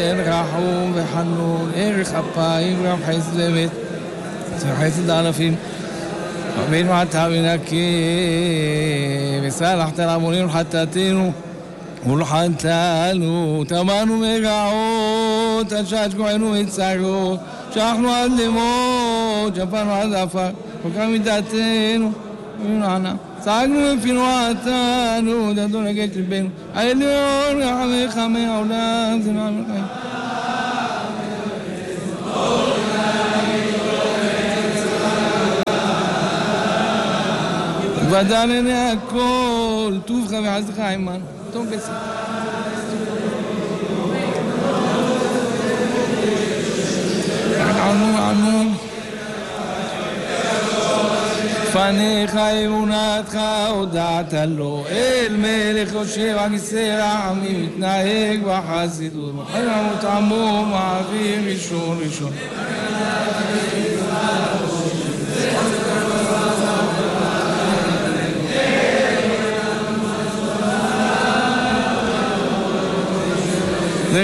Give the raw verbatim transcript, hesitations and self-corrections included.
רחום וחנון, ערך אפיים ורב חסד אמת, חסד אלפים, רבינו אתה ונקה, וסלחת לעווננו וחטאתנו, ולחנתנו, תמנו מגעות, עד שהשגוענו מצרות, שאנחנו עד למות, שפרנו עד עפר, וכם מדעתנו, ונענה. צעקנו ופינו עתנו, דדו נגד לבנו, העליון רחמך מהעולם, זה נעמל חיים. ודע לעיני הכל, טובך ועזך עמנו, טוב בסדר. ענו ענו פניך אמונתך הודעת לו, אל מלך יושב על כיסא רחמים, מתנהג בחסידות, מחר עמות עמו מעביר ראשון ראשון.